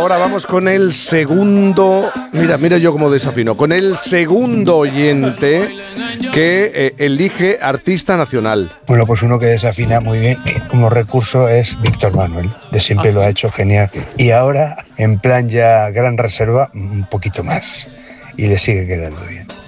ahora vamos con el segundo. Mira yo cómo desafino. Con el segundo oyente que elige artista nacional. Bueno, pues uno que desafina muy bien como recurso es Víctor Manuel. De siempre lo ha hecho genial. Y ahora, en plan ya gran reserva, un poquito más. Y le sigue quedando bien.